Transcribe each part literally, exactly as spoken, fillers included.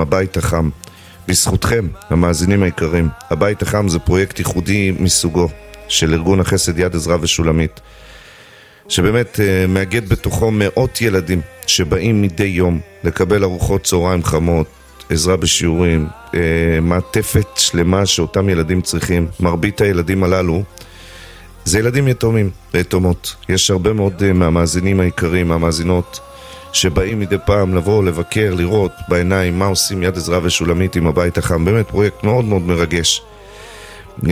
הבית החם. בזכותכם, המאזינים היקרים, הבית החם זה פרויקט ייחודי מסוגו של ארגון החסד יד עזרא ושולמית, שבאמת uh, מאגד בתוכו מאות ילדים שבאים מדי יום לקבל ארוחות צהריים חמות, עזרה בשיעורים, uh, מעטפת שלמה שאותם ילדים צריכים. מרבית הילדים הללו זה ילדים יתומים ויתומות. יש הרבה מאוד uh, מהמאזינים היקרים, מהמאזינות, שבאים מדי פעם לבוא, לבקר, לראות בעיניים מה עושים יד עזרא ושולמית עם הבית החם. באמת פרויקט מאוד מאוד מרגש. Uh,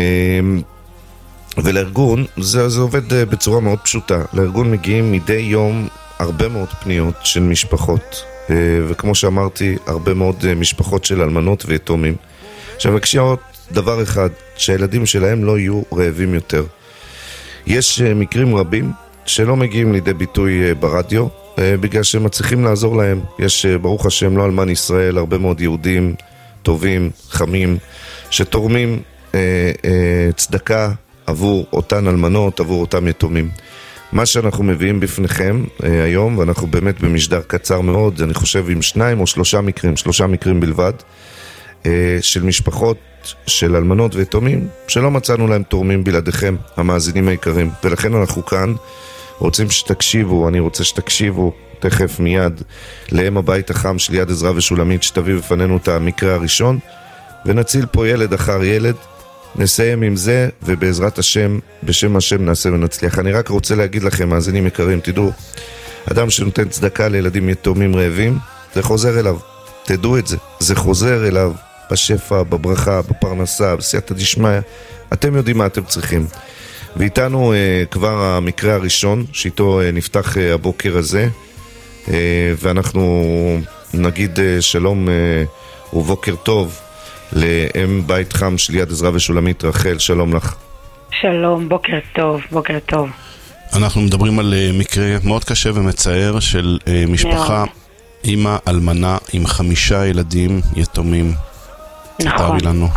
ולארגון זה, זה עובד בצורה מאוד פשוטה. לארגון מגיעים מדי יום הרבה מאוד פניות של משפחות, וכמו שאמרתי, הרבה מאוד משפחות של אלמנות ויתומים שמבקשות דבר אחד, שהילדים שלהם לא יהיו רעבים יותר. יש מקרים רבים שלא מגיעים לידי ביטוי ברדיו, בגלל שהם מצליחים לעזור להם. יש ברוך השם לא אלמן ישראל הרבה מאוד יהודים טובים, חמים, שתורמים אה, אה, צדקה עבור אותן אלמנות, עבור אותם יתומים. מה שאנחנו מביאים בפניכם אה, היום, ואנחנו באמת במשדר קצר מאוד, אני חושב עם שניים או שלושה מקרים, שלושה מקרים בלבד, אה, של משפחות, של אלמנות ויתומים, שלא מצאנו להם תורמים בלעדיכם, המאזינים היקרים. ולכן אנחנו כאן, רוצים שתקשיבו, אני רוצה שתקשיבו, תכף מיד, להם הבית החם של יד עזרא ושולמית, שתביא בפנינו את המקרה הראשון, ונציל פה ילד אחר ילד. נסיים עם זה, ובעזרת השם, בשם השם נעשה ונצליח. אני רק רוצה להגיד לכם, מאזינים יקרים, תדעו, אדם שנותן צדקה לילדים יתומים רעבים, זה חוזר אליו. תדעו את זה. זה חוזר אליו בשפע, בברכה, בפרנסה, בסייעתא דשמיא. אתם יודעים מה אתם צריכים. ואיתנו אה, כבר המקרה הראשון, שאיתו אה, נפתח אה, הבוקר הזה, אה, ואנחנו נגיד אה, שלום אה, ובוקר טוב, לאם בית חם של יד עזרא ושולמית, רחל, שלום לך. שלום, בוקר טוב, בוקר טוב. אנחנו מדברים על מקרה מאוד קשה ומצער של משפחה, אמא אלמנה עם חמישה ילדים יתומים. נכון. תתארי לנו.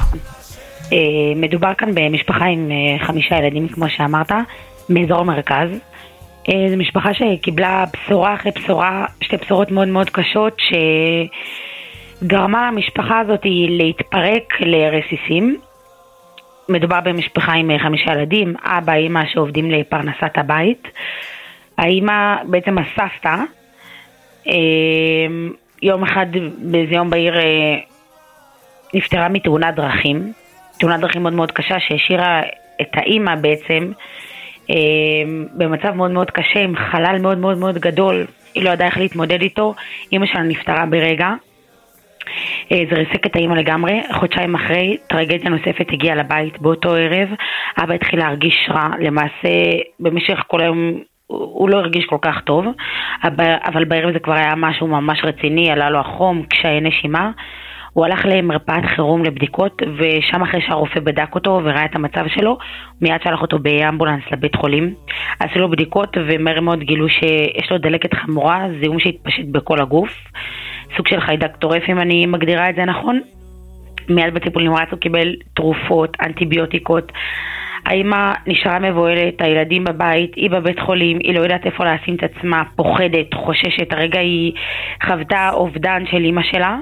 מדובר כאן במשפחה עם חמישה ילדים, כמו שאמרת, מאזור המרכז. זו משפחה שקיבלה בשורה אחרי בשורה, שתי בשורות מאוד מאוד קשות, ש... גרמה למשפחה הזאת להתפרק לרסיסים. מדובר במשפחה עם חמישה ילדים, אבא, אמא שעובדים לפרנסת הבית. האמא, בעצם הסבתא, יום אחד, באיזה יום בעיר, נפטרה מתאונת דרכים. תאונת דרכים מאוד מאוד קשה, שהשאירה את האמא בעצם במצב מאוד מאוד קשה, עם חלל מאוד מאוד מאוד גדול. היא לא ידעה איך להתמודד איתו. אמא שלה נפטרה ברגע. זה ריסק את האמא לגמרי. חודשיים אחרי, טרגדיה נוספת הגיעה לבית. באותו ערב אבא התחיל להרגיש רע. למעשה במשך כל היום הוא לא הרגיש כל כך טוב, אבל בערב זה כבר היה משהו ממש רציני. עלה לו החום, קשיי נשימה. הוא הלך למרפאת חירום לבדיקות, ושם אחרי שהרופא בדק אותו וראה את המצב שלו, מיד שלח אותו באמבולנס לבית חולים. עשו לו בדיקות ומהר מאוד גילו שיש לו דלקת חמורה, זיהום שהתפשט בכל הגוף, סוג של חיידק טורף אם אני מגדירה את זה נכון. מיד בטיפול נמרץ הוא קיבל תרופות, אנטיביוטיקות. האמא נשארה מבועלת, הילדים בבית, היא בבית חולים, היא לא יודעת איפה לשים את עצמה, פוחדת, חוששת. הרגע היא חוותה אובדן של אמא שלה.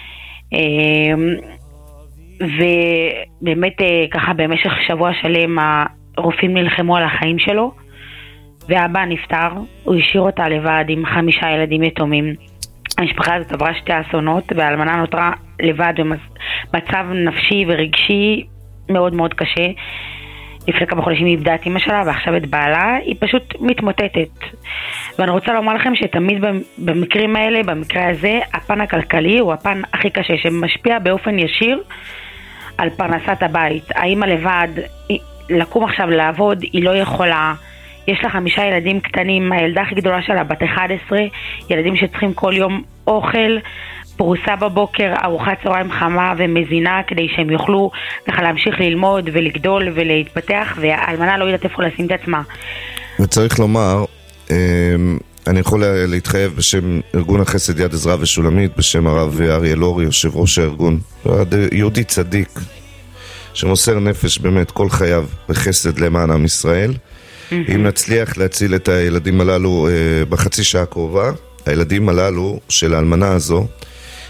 ובאמת ככה במשך שבוע שלם הרופאים נלחמו על החיים שלו, ואבא נפטר. הוא השאיר אותה לבד עם חמישה ילדים יתומים. המשפחה הזאת עברה שתי אסונות, והאלמנה נותרה לבד במצב נפשי ורגשי מאוד מאוד קשה. לפני כמה חודשים היא איבדה את אמא שלה, ועכשיו את בעלה. היא פשוט מתמוטטת. ואני רוצה לומר לכם שתמיד במקרים האלה, במקרה הזה, הפן הכלכלי הוא הפן הכי קשה, שמשפיע באופן ישיר על פרנסת הבית. האמא לבד, לקום עכשיו לעבוד, היא לא יכולה. יש לה חמישה ילדים קטנים, הילדה הכי גדולה שלה בת אחת עשרה, ילדים שצריכים כל יום אוכל, פרוסה בבוקר, ארוחת צהריים חמה ומזינה, כדי שהם יוכלו ככה להמשיך ללמוד ולגדול ולהתפתח, והאלמנה לא יודעת איפה לשים את עצמה. וצריך לומר, אני יכול להתחייב בשם ארגון החסד יד עזרא ושולמית, בשם הרב אריה לורי, יושב ראש הארגון, יהודי צדיק, שמוסר נפש באמת כל חייו בחסד למען עם ישראל. אם נצליח להציל את הילדים הללו בחצי שעה הקרובה, הילדים הללו של האלמנה הזו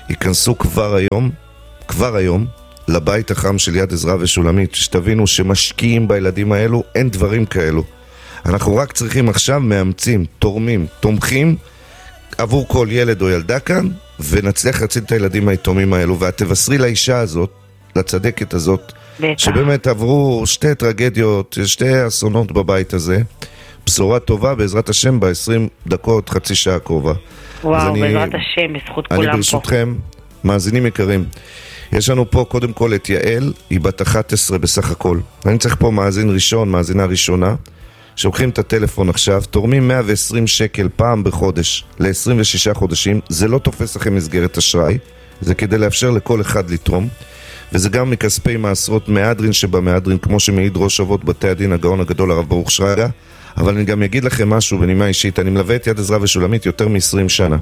ייכנסו כבר היום, כבר היום, לבית החם של יד עזרא ושולמית, שתבינו שמשקיעים בילדים האלו, אין דברים כאלו. אנחנו רק צריכים עכשיו מאמצים, תורמים, תומכים, עבור כל ילד או ילדה כאן, ונצליח להציל את הילדים היתומים האלו, ואת תבשרי לאישה הזאת, לצדקת הזאת, בטח. שבאמת עברו שתי טרגדיות, שתי אסונות בבית הזה, בשורה טובה בעזרת השם ב-עשרים דקות, חצי שעה קרובה. וואו, אני, בעזרת השם, בזכות כולם פה. אני ברשותכם, מאזינים יקרים, יש לנו פה קודם כל את יעל, היא בת אחת עשרה בסך הכל. אני צריך פה מאזין ראשון, מאזינה ראשונה, שלוקחים את הטלפון עכשיו, תורמים מאה ועשרים שקל פעם בחודש ל-עשרים ושישה חודשים, זה לא תופס לכם מסגרת אשראי, זה כדי לאפשר לכל אחד לתרום, וזה גם מכספי מעשרות מהדרין שבמהדרין, כמו שמעיד ראש אבות בתי הדין הגאון הגדול הרב ברוך שרגא. אבל אני גם אגיד לכם משהו בנימה אישית, אני מלווה את יד עזרא ושולמית יותר מ-עשרים שנה.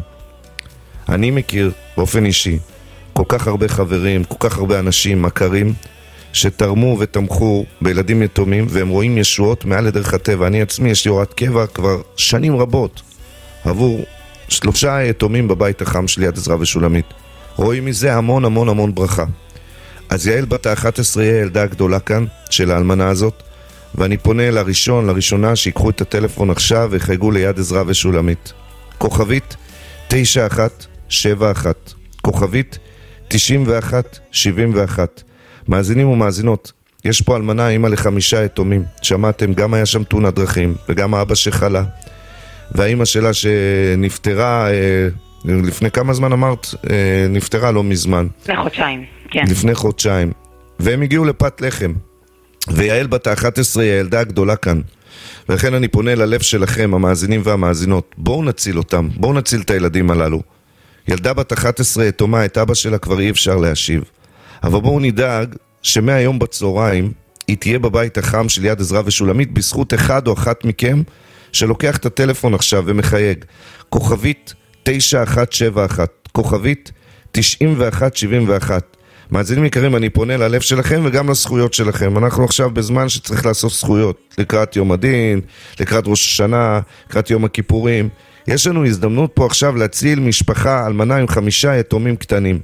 אני מכיר באופן אישי כל כך הרבה חברים, כל כך הרבה אנשים, מכרים, שתרמו ותמכו בילדים יתומים, והם רואים ישועות מעל לדרך הטבע. אני עצמי, יש לי הוראת קבע כבר שנים רבות, עבור שלושה יתומים בבית החם של יד עזרא ושולמית. רואים מזה המון המון המון ברכה. אז יעל בת ה-אחת עשרה היא הילדה הגדולה כאן, של האלמנה הזאת, ואני פונה לראשון, לראשונה, שיקחו את הטלפון עכשיו וחייגו ליד עזרא ושולמית. כוכבית תשע אחת שבע אחת, כוכבית תשעים ואחת שבעים ואחת. מאזינים ומאזינות, יש פה אלמנה, אמא לחמישה יתומים. שמעתם, גם היה שם תאונת דרכים, וגם האבא שחלה, והאמא שלה שנפטרה, לפני כמה זמן אמרת? נפטרה לא מזמן. לפני חודשיים, כן. לפני חודשיים. והם הגיעו לפת לחם. ויעל בת ה-אחת עשרה היא הילדה הגדולה כאן. ולכן אני פונה ללב שלכם, המאזינים והמאזינות. בואו נציל אותם, בואו נציל את הילדים הללו. ילדה בת אחת עשרה יתומה, את אבא שלה כבר אי אפשר להשיב. אבל בואו נדאג שמהיום בצהריים היא תהיה בבית החם של יד עזרא ושולמית, בזכות אחד או אחת מכם שלוקח את הטלפון עכשיו ומחייג. כוכבית תשע אחת שבע אחת, כוכבית תשעים ואחת שבעים ואחת. מאזינים יקרים, אני פונה ללב שלכם וגם לזכויות שלכם. אנחנו עכשיו בזמן שצריך לעשות זכויות, לקראת יום הדין, לקראת ראש השנה, לקראת יום הכיפורים. יש לנו הזדמנות פה עכשיו להציל משפחה, אלמנה עם חמישה יתומים קטנים.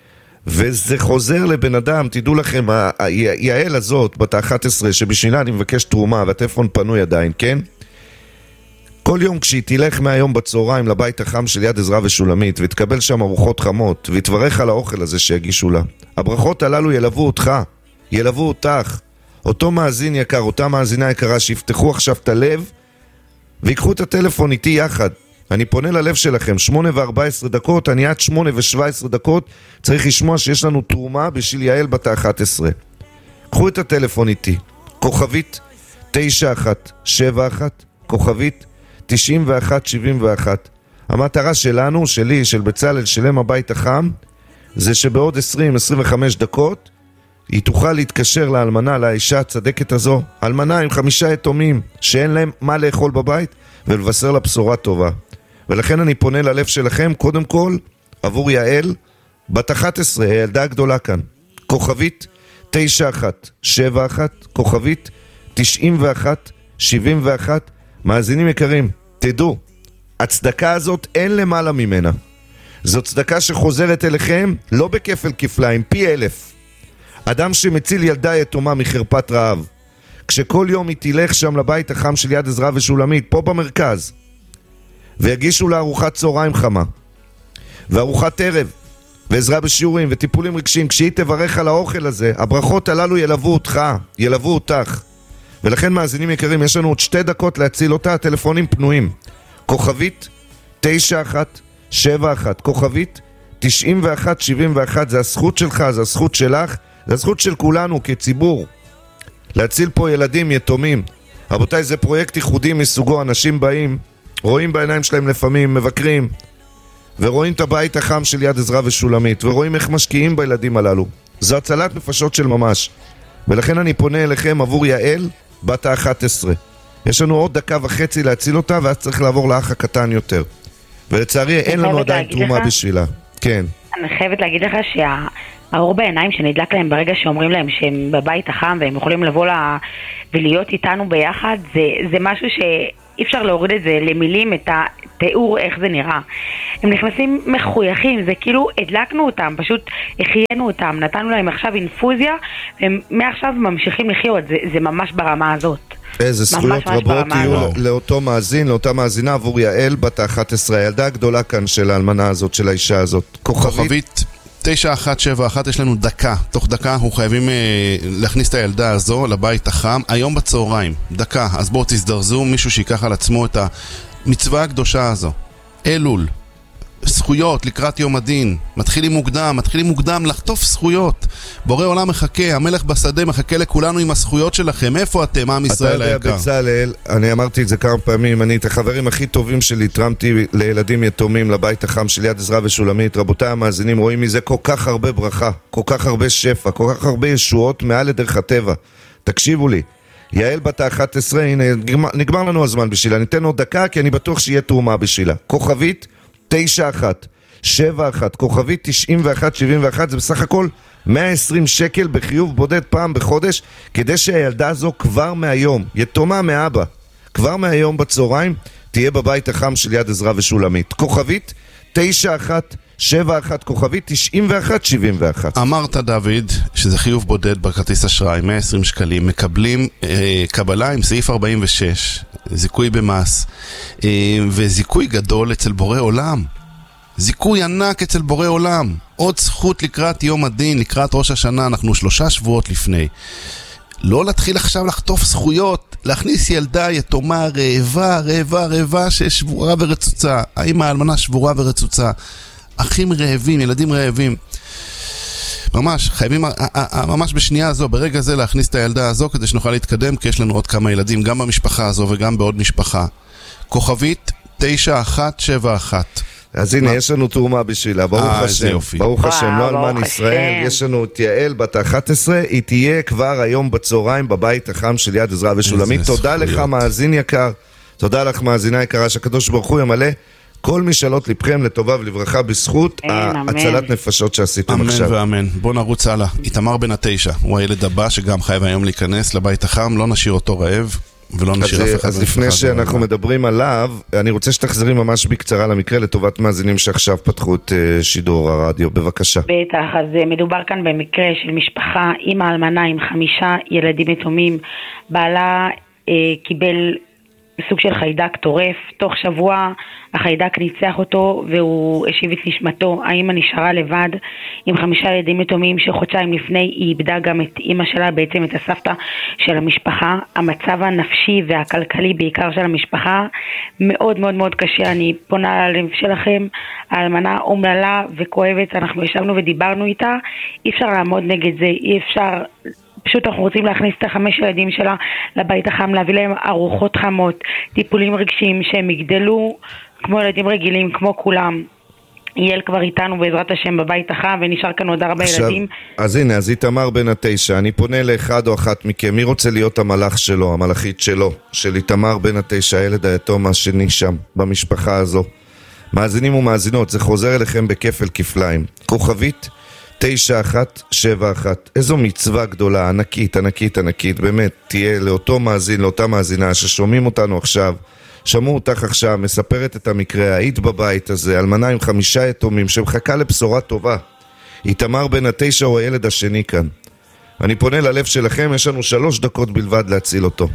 וזה חוזר לבן אדם, תדעו לכם, יעל הזאת, בת ה-אחת עשרה, שבשבילה אני מבקש תרומה, והטלפון פנוי עדיין, כן? כל יום כשהיא תלך מהיום בצהריים לבית החם של יד עזרא ושולמית, ותקבל שם ארוחות חמות, ותברך על האוכל הזה שיגישו לה, הברכות הללו ילוו אותך, ילוו אותך. אותו מאזין יקר, אותה מאזינה יקרה, שיפתחו עכשיו את הלב, ויקחו את הטלפון איתי יחד. אני פונה ללב שלכם, שמונה וארבע עשרה דקות, אני עד שמונה ושבע עשרה דקות, צריך לשמוע שיש לנו תרומה בשביל יעל בת ה-אחת עשרה. קחו את הטלפון איתי, כוכבית תשע אחת שבע אחת, כוכבית תשעים ואחת שבעים ואחת. המטרה שלנו, שלי, של בצלאל, שלם הבית החם, זה שבעוד עשרים עד עשרים וחמש דקות היא תוכל להתקשר לאלמנה, לאישה הצדקת הזו, אלמנה עם חמישה יתומים שאין להם מה לאכול בבית, ולבשר לה בשורה טובה. ולכן אני פונה ללב שלכם, קודם כל, עבור יעל, בת אחת עשרה, הילדה הגדולה כאן. כוכבית תשע אחת שבע אחת, כוכבית תשעים ואחת שבעים ואחת. מאזינים יקרים, תדעו, הצדקה הזאת אין למעלה ממנה. זו צדקה שחוזרת אליכם, לא בכפל כפליים, פי אלף. אדם שמציל ילדה יתומה מחרפת רעב, כשכל יום היא תלך שם לבית החם של יד עזרא ושולמית, פה במרכז, ויגישו לה ארוחת צהריים חמה, וארוחת ערב, ועזרה בשיעורים וטיפולים רגשיים, כשהיא תברך על האוכל הזה, הברכות הללו ילוו אותך, ילוו אותך. ולכן מאזינים יקרים, יש לנו עוד שתי דקות להציל אותה, הטלפונים פנויים. כוכבית תשע אחת שבע אחת, כוכבית תשעים ואחת שבעים ואחת, זה הזכות שלך, זה הזכות שלך, זה הזכות של כולנו כציבור, להציל פה ילדים יתומים. רבותיי, זה פרויקט ייחודי מסוגו, אנשים באים, רואים בעיניים שלהם לפעמים, מבקרים, ורואים את הבית החם של יד עזרא ושולמית, ורואים איך משקיעים בילדים הללו. זו הצלת נפשות של ממש. ולכן אני פונה אליכם עבור יעל, בת ה-אחת עשרה. יש לנו עוד דקה וחצי להציל אותה, ואז צריך לעבור לאח הקטן יותר. ולצערי אין לנו עדיין תרומה בשבילה. כן. אני חייבת להגיד לך שהאור בעיניים שנדלק להם ברגע שאומרים להם שהם בבית החם, והם יכולים לבוא לה ולהיות איתנו ביחד, זה, זה משהו שאי אפשר להוריד את זה למילים, את, ה, את תיאור איך זה נראה. הם נכנסים מחויכים, זה כאילו הדלקנו אותם, פשוט החיינו אותם, נתנו להם עכשיו אינפוזיה, והם מעכשיו ממשיכים לחיות, זה, זה ממש ברמה הזאת. איזה זכויות רבות יהיו לאותו מאזין, לאותה מאזינה עבור יעל בת ה-אחת עשרה, הילדה הגדולה כאן של האלמנה הזאת, של האישה הזאת. כוכבית תשע אחת שבע אחת, יש לנו דקה, תוך דקה אנחנו חייבים אה, להכניס את הילדה הזו לבית החם, היום בצהריים, דקה, אז בואו תזדרזו, מישהו שיקח על עצמו את המצווה הקדושה הזו. אלול, זכויות לקראת יום הדין, מתחילים מוקדם, מתחילים מוקדם לחטוף זכויות. בורא עולם מחכה, המלך בשדה מחכה לכולנו עם הזכויות שלכם. איפה אתם, עם ישראל היקר? אתה יודע בצלאל, אני אמרתי את זה כמה פעמים, אני את החברים הכי טובים שלי תרמתי לילדים יתומים לבית החם של יד עזרא ושולמית. רבותיי המאזינים, רואים מזה כל כך הרבה ברכה, כל כך הרבה שפע, כל כך הרבה ישועות מעל לדרך הטבע. תקשיבו לי, יעל בת ה-אחת עשרה, הנה, נגמר, נגמר לנו הזמן בשבילה, ניתן עוד דקה כי אני בטוח שיהיה תרומה בשבילה. כוכבית תשע אחת שבע אחת, כוכבית תשעים ואחת שבעים ואחת, זה בסך הכל מאה ועשרים שקל בחיוב בודד פעם בחודש, כדי שהילדה הזו כבר מהיום, יתומה מאבא, כבר מהיום בצהריים תהיה בבית החם של יד עזרא ושולמית. כוכבית תשע אחת שבע אחת, כוכבית תשעים ואחת שבעים ואחת. אמרת דוד שזה חיוב בודד בכרטיס אשראי, מאה ועשרים שקלים, מקבלים אה, קבלה עם סעיף ארבעים ושש, זיכוי במס, אה, וזיכוי גדול אצל בורא עולם, זיכוי ענק אצל בורא עולם, עוד זכות לקראת יום הדין, לקראת ראש השנה, אנחנו שלושה שבועות לפני. לא להתחיל עכשיו לחטוף זכויות, להכניס ילדה יתומה רעבה, רעבה, רעבה ששבורה ורצוצה, האמא האלמנה שבורה ורצוצה, אחים רעבים, ילדים רעבים. ממש, חייבים ממש בשנייה הזו, ברגע זה להכניס את הילדה הזו כדי שנוכל להתקדם, כי יש לנו עוד כמה ילדים, גם במשפחה הזו וגם בעוד משפחה. כוכבית תשע אחת שבע אחת. אז הנה, יש לנו תרומה בשבילה, ברוך השם, ברוך השם, לא אלמן ישראל, יש לנו את יעל בת ה-אחת עשרה, היא תהיה כבר היום בצהריים בבית החם של יד עזרא ושולמית. תודה לך מאזין יקר, תודה לך מאזינה יקרה, שהקדוש ברוך הוא ימלא כל משאלות לבכם לטובה ולברכה בזכות הצלת נפשות שעשיתם עכשיו. אמן ואמן. בוא נרוץ הלאה. איתמר בן התשע, הוא הילד הבא שגם חייב היום להיכנס לבית החם, לא נשאיר אותו רעב ולא נשאיר אף אחד. אז לפני שאנחנו מדברים עליו, אני רוצה שתחזרי ממש בקצרה למקרה לטובת מאזינים שעכשיו פתחו את שידור הרדיו. בבקשה. בטח, אז מדובר כאן במקרה של משפחה עם האלמנה עם חמישה ילדים יתומים. בעלה אה, קיבל סוג של חיידק טורף, תוך שבוע החיידק ניצח אותו והוא השיב את נשמתו. האמא נשארה לבד עם חמישה ילדים יתומים שחודשיים לפני היא איבדה גם את אמא שלה, בעצם את הסבתא של המשפחה. המצב הנפשי והכלכלי בעיקר של המשפחה מאוד מאוד מאוד קשה. אני פונה ללב שלכם, האלמנה אומללה וכואבת, אנחנו ישבנו ודיברנו איתה, אי אפשר לעמוד נגד זה, אי אפשר, פשוט אנחנו רוצים להכניס את החמש ילדים שלה לבית החם, להביא להם ארוחות חמות, טיפולים רגשיים, שהם יגדלו כמו ילדים רגילים, כמו כולם. יעל כבר איתנו בעזרת השם בבית החם, ונשאר כאן עוד הרבה עכשיו, ילדים. אז הנה, אז איתמר בן התשע, אני פונה לאחד או אחת מכם, מי רוצה להיות המלאך שלו, המלאכית שלו, של איתמר בן התשע, הילד היתום השני שם, במשפחה הזו. מאזינים ומאזינות, זה חוזר אליכם בכפל כפליים. כוכבית תשע אחת שבע אחת. איזו מצווה גדולה, ענקית, ענקית, ענקית, באמת, תהיה לאותו מאזין, לאותה מאזינה ששומעים אותנו עכשיו, שמעו אותך עכשיו, מספרת את המקרה, היית בבית הזה, אלמנה עם חמישה יתומים, שמחכה לבשורה טובה. איתמר בן התשע הוא הילד השני כאן. אני פונה ללב שלכם, יש לנו שלוש דקות בלבד להציל אותו.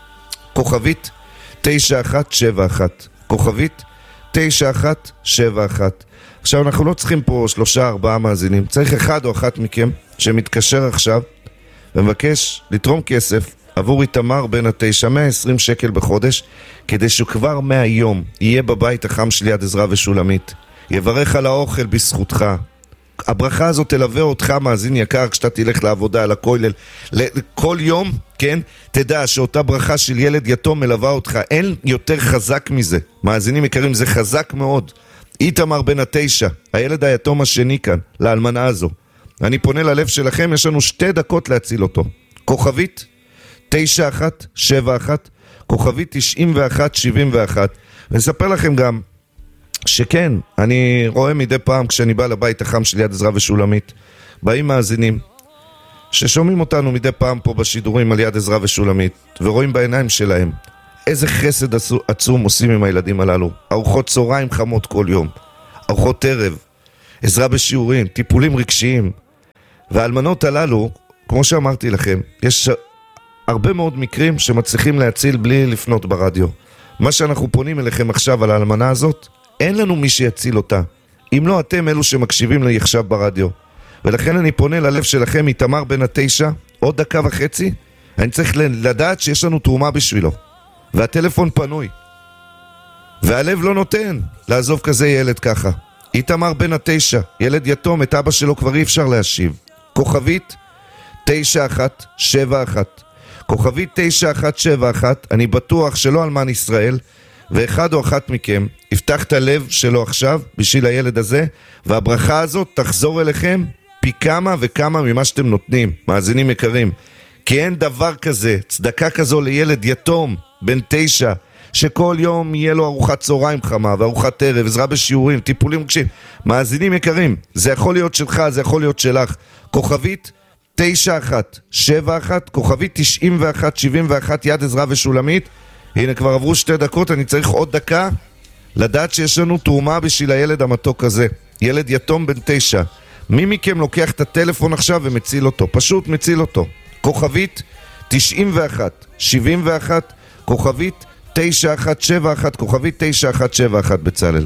כוכבית תשע אחת שבע אחת. כוכבית תשע אחת שבע אחת. עכשיו אנחנו לא צריכים פה שלושה ארבעה מאזינים, צריך אחד או אחת מכם שמתקשר עכשיו ומבקש לתרום כסף עבור איתמר בן התשע, מאה ועשרים שקל בחודש, כדי שכבר מהיום יהיה בבית החם של יד עזרא ושולמית, יברך על האוכל בזכותך. הברכה הזאת תלווה אותך מאזין יקר כשאתה תלך לעבודה, לכולל, כל יום, כן? תדע שאותה ברכה של ילד יתום מלווה אותך, אין יותר חזק מזה. מאזינים יקרים, זה חזק מאוד. איתמר בן התשע, הילד היתום השני כאן, לאלמנה הזו. אני פונה ללב שלכם, יש לנו שתי דקות להציל אותו. כוכבית תשע אחת שבע אחת, כוכבית תשעים ואחת שבעים ואחת. ונספר לכם גם שכן, אני רואה מדי פעם כשאני בא לבית החם של יד עזרא ושולמית, באים מאזינים ששומעים אותנו מדי פעם פה בשידורים על יד עזרא ושולמית, ורואים בעיניים שלהם איזה חסד עצום עושים עם הילדים הללו. ארוחות צהריים חמות כל יום, ארוחות ערב, עזרה בשיעורים, טיפולים רגשיים. והאלמנות הללו, כמו שאמרתי לכם, יש הרבה מאוד מקרים שמצליחים להציל בלי לפנות ברדיו. מה שאנחנו פונים אליכם עכשיו על האלמנה הזאת, אין לנו מי שיציל אותה. אם לא אתם אלו שמקשיבים לי עכשיו ברדיו. ולכן אני פונה ללב שלכם, איתמר בן התשע, עוד דקה וחצי, אני צריך לדעת שיש לנו תרומה בשבילו. והטלפון פנוי. והלב לא נותן לעזוב כזה ילד ככה. איתמר בן התשע, ילד יתום, את אבא שלו כבר אי אפשר להשיב. כוכבית תשע אחת שבע אחת. כוכבית תשע אחת שבע אחת, אני בטוח שלא אלמן ישראל, ואחד או אחת מכם יפתח את הלב שלו עכשיו בשביל הילד הזה, והברכה הזאת תחזור אליכם פי כמה וכמה ממה שאתם נותנים, מאזינים יקרים. כי אין דבר כזה, צדקה כזו לילד יתום בן תשע, שכל יום יהיה לו ארוחת צהריים חמה וארוחת ערב, עזרה בשיעורים, טיפולים רגשיים. מאזינים יקרים, זה יכול להיות שלך, זה יכול להיות שלך. כוכבית תשע אחת שבע אחת, כוכבית תשעים ואחת שבעים ואחת, יד עזרה ושולמית. הנה כבר עברו שתי דקות, אני צריך עוד דקה לדעת שיש לנו תרומה בשביל הילד המתוק הזה, ילד יתום בן תשע. מי מכם לוקח את הטלפון עכשיו ומציל אותו? פשוט מציל אותו. כוכבית תשעים ואחת שבעים ואחת, כוכבית תשע אחת שבע אחת, כוכבית תשע אחת שבע אחת. בצלאל,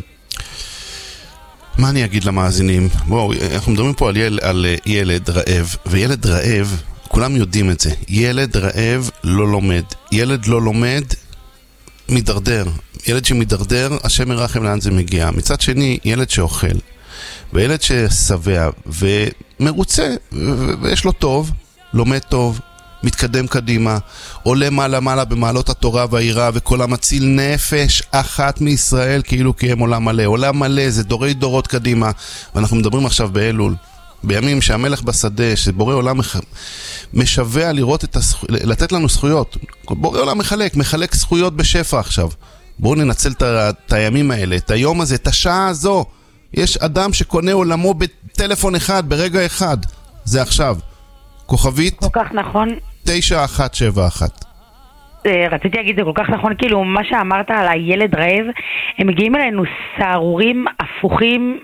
מה אני אגיד למאזינים? בואו, אנחנו מדברים פה על ילד, על ילד רעב, וילד רעב, כולם יודעים את זה, ילד רעב לא לומד, ילד לא לומד מדרדר, ילד שמדרדר, השם ירחם לאן זה מגיע. מצד שני, ילד שאוכל, וילד ששבע ומרוצה ויש לו טוב, לומד טוב, מתקדם קדימה, עולה מעלה מעלה במעלות התורה והעירה, וכל המציל נפש אחת מישראל כאילו קיים עולם מלא. עולם מלא זה דורי דורות קדימה. ואנחנו מדברים עכשיו באלול, בימים שהמלך בשדה, שבורא עולם משווה לראות את הזכו... לתת לנו זכויות. בורא עולם מחלק, מחלק זכויות בשפע עכשיו. בואו ננצל את הימים האלה, את היום הזה, את השעה הזו. יש אדם שקונה עולמו בטלפון אחד, ברגע אחד. זה עכשיו. כוכבית כל כך נכון, תשע אחת שבע אחת. רציתי להגיד, זה כל כך נכון, כאילו מה שאמרת על הילד רעב, הם מגיעים אלינו סערורים הפוכים.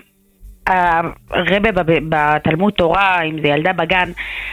הרבה בתלמוד תורה, אם זה ילדה בגן,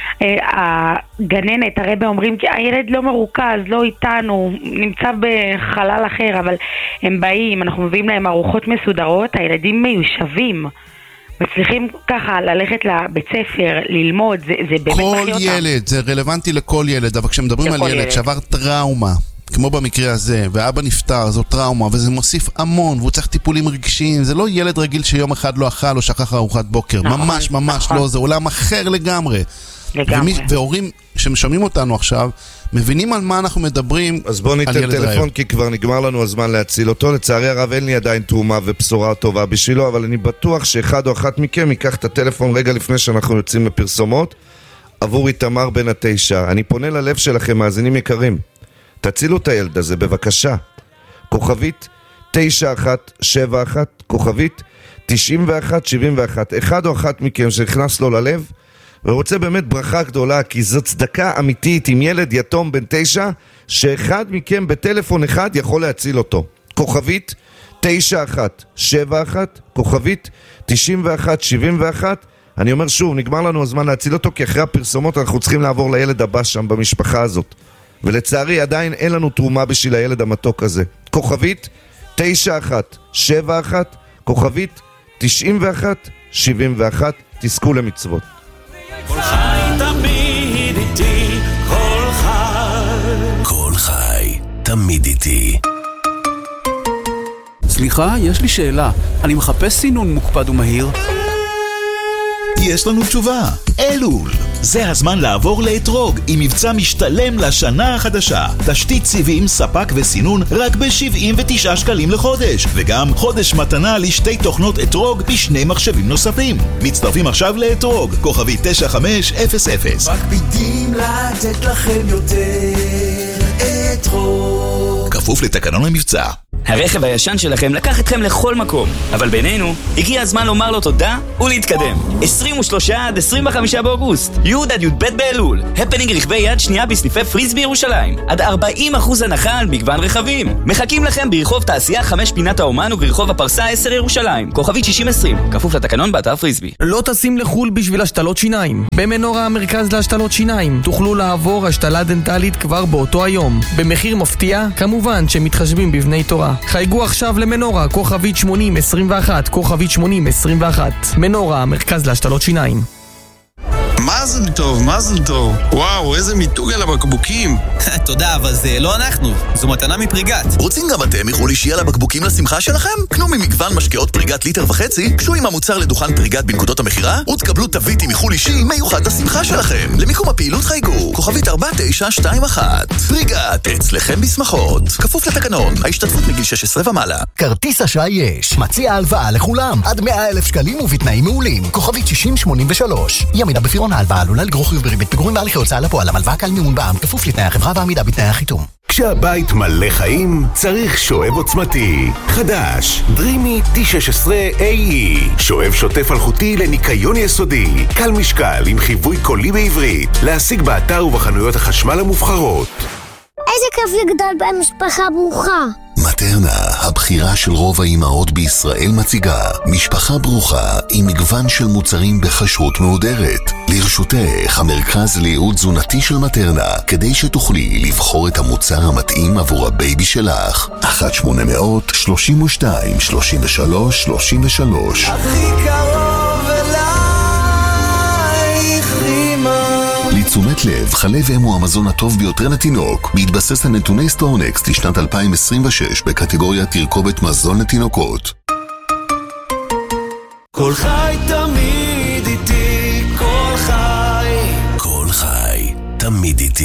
הגננת, הרבה אומרים כי הילד לא מרוכז, לא איתנו, נמצא בחלל אחר, אבל הם באים, אנחנו מביאים להם ארוחות מסודרות, הילדים מיושבים, מצליחים ככה ללכת לבית ספר, ללמוד, זה, זה באמת כל ילד, זה רלוונטי לכל ילד, אבל כשמדברים על ילד, ילד שעבר טראומה, כמו במקרה הזה, ואבא נפטר, זו טראומה, וזה מוסיף המון, והוא צריך טיפולים רגשיים, זה לא ילד רגיל שיום אחד לא אכל או שכח ארוחת בוקר, נכון, ממש ממש נכון. לא, זה עולם אחר לגמרי. לגמרי. ומי, והורים שמשומעים אותנו עכשיו, מבינים על מה אנחנו מדברים. אז בואו ניתן טלפון, רעב. כי כבר נגמר לנו הזמן להציל אותו. לצערי הרב אין לי עדיין תרומה ובשורה טובה בשבילו, אבל אני בטוח שאחד או אחת מכם ייקח את הטלפון רגע לפני שאנחנו יוצאים לפרסומות, עבור איתמר בן התשע. אני פונה ללב שלכם, מאזינים יקרים, תצילו את הילד הזה, בבקשה. כוכבית תשע אחת שבע אחת, כוכבית תשעים ואחת שבעים ואחת. אחד או אחת מכם שנכנס לו ללב ורוצה באמת ברכה גדולה, כי זו צדקה אמיתית עם ילד יתום בן תשע, שאחד מכם בטלפון אחד יכול להציל אותו. כוכבית תשע אחת שבע אחת, כוכבית תשעים ואחת שבעים ואחת. אני אומר שוב, נגמר לנו הזמן להציל אותו, כי אחרי הפרסומות אנחנו צריכים לעבור לילד הבא שם במשפחה הזאת, ולצערי עדיין אין לנו תרומה בשביל הילד המתוק הזה. כוכבית תשע אחת שבע אחת, כוכבית תשעים ואחת שבעים ואחת. תזכו למצוות. כל חי תמיד איתי, כל חי כל חי תמיד איתי. סליחה, יש לי שאלה. אני מחפש סינון מוקפד ומהיר. יש לנו תשובה. אלול. זה הזמן לעבור לאתרוג עם מבצע משתלם לשנה החדשה. תשתית סיבים, ספק וסינון רק ב-שבעים ותשעה שקלים לחודש, וגם חודש מתנה לשתי תוכנות אתרוג בשני מחשבים נוספים. מצטרפים עכשיו לאתרוג, כוכבי תשע חמש אפס אפס. מקפידים לתת לכם יותר. אתרוג, כפוף לתקנון המבצע. הרכב הישן שלכם לקח אתכם לכל מקום, אבל בינינו, הגיע הזמן לומר לו תודה ולהתקדם. עשרים ושלושה עד עשרים וחמישה באוגוסט, י' עד י"ב באלול, הפנינג רכבי יד שנייה בסניפי פריז בירושלים, עד ארבעים אחוז הנחה על מגוון רכבים. מחכים לכם ברחוב תעשייה חמש פינת האומן וברחוב הפרסה עשר ירושלים, כוכבית שישים עשרים, כפוף לתקנון באתר פריסבי. לא טסים לחול בשביל השתלות שיניים. במנורה המרכז להשתלות שיניים תוכלו לעבור השתלה דנטלית כבר באותו היום, במחיר מפתיע, כמובן שמתחשבים בבני תורה. חייגו עכשיו למנורה, כוכבית שמונים עשרים ואחת, כוכבית שמונים עשרים ואחת. מנורה, מרכז להשתלות שיניים. מזל טוב, מזל טוב. וואו, איזה מיתוג על הבקבוקים. תודה, אבל זה לא אנחנו. זו מתנה מפריגת. רוצים גם אתם מחולי שיהיה לבקבוקים לשמחה שלכם? קנו ממגוון משקאות פריגת ליטר וחצי, קשו עם המוצר לדוכן פריגת בנקודות המחירה, ותקבלו תווית עם מחולי שי מיוחד לשמחה שלכם. למיקום הפעילות חייגו, כוכבית ארבע תשע שתיים אחת. פריגת, אצלכם בשמחות. כפוף לתקנון, ההשתתפות מגיל שש עשרה ומעלה. כרטיס אשראי יש. מציע הלוואה לכולם, עד מאה אלף שקלים ובתנאים מעולים. כוכבית שישים שמונים ושלוש. ימידה בפירעון ההלוואה עלולה לגרור חיוב בריבית פיגורים בהליכי הוצאה לפועל. המלווה קל מימון בע"מ, כפוף לתנאי החברה ועמידה בתנאי החיתום. כשהבית מלא חיים, צריך שואב עוצמתי. חדש, דרימי טי שש עשרה איי אי. שואב שוטף אלחוטי לניקיון יסודי. קל משקל עם חיווי קולי בעברית. להשיג באתר ובחנויות החשמל המובחרות. איזה כיף לגדול במשפחה ברוכה. מטרנה, הבחירה של רוב האימהות בישראל, מציגה משפחה ברוכה עם מגוון של מוצרים בחשרות מהודרת. לרשותך המרכז לייעוד תזונתי של מטרנה, כדי שתוכלי לבחור את המוצר המתאים עבור הבייבי שלך. אחת שמונה מאות שלושים ושתיים שלושים ושלוש שלושים ושלוש. הכי קרוב אלייך רימה. לתשומת לב, חלב אם הוא המזון הטוב ביותר לתינוק, בהתבסס על נתוני סטורנקסט לשנת אלפיים עשרים ושש בקטגוריה תרכובת מזון לתינוקות. כל חי תמיד איתי, כל חי. כל חי תמיד איתי.